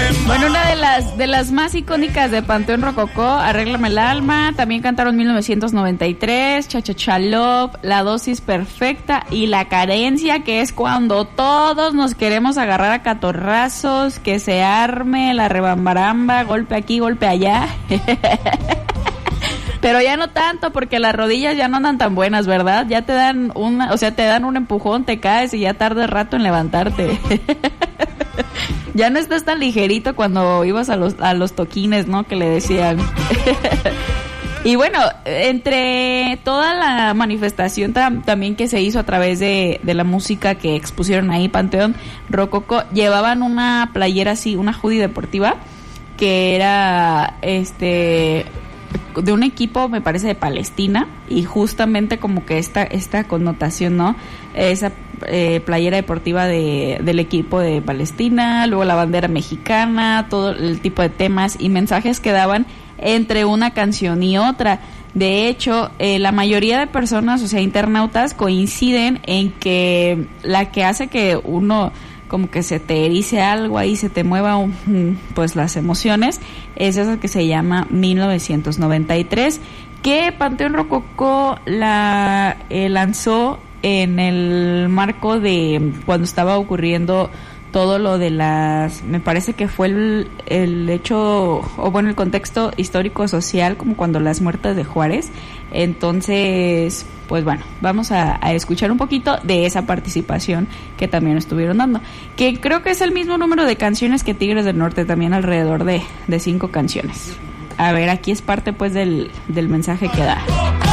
Bueno, una de las más icónicas de Panteón Rococó, Arréglame el alma, también cantaron 1993, Cha Cha Cha Love, La dosis perfecta y La carencia, que es cuando todos nos queremos agarrar a catorrazos, que se arme la rebambaramba, golpe aquí, golpe allá. Pero ya no tanto, porque las rodillas ya no andan tan buenas, ¿verdad? Ya te dan te dan un empujón, te caes y ya tarda rato en levantarte. Ya no estás tan ligerito cuando ibas a los toquines, ¿no? Que le decían. Y bueno, entre toda la manifestación también que se hizo a través de la música que expusieron ahí, Panteón Rococó, llevaban una playera así, una hoodie deportiva, que era de un equipo, me parece, de Palestina, y justamente como que esta connotación, ¿no? Esa playera deportiva del equipo de Palestina, luego la bandera mexicana, todo el tipo de temas y mensajes que daban entre una canción y otra. De hecho, la mayoría de personas, o sea, internautas, coinciden en que la que hace que uno como que se te erice algo ahí, se te mueva pues las emociones, es esa que se llama 1993, que Panteón Rococó la lanzó en el marco de cuando estaba ocurriendo todo lo de me parece que fue el hecho, o bueno, el contexto histórico social, como cuando las muertes de Juárez. Entonces, pues bueno, vamos a escuchar un poquito de esa participación que también estuvieron dando, que creo que es el mismo número de canciones que Tigres del Norte, también alrededor de 5 canciones. A ver, aquí es parte pues del mensaje que da.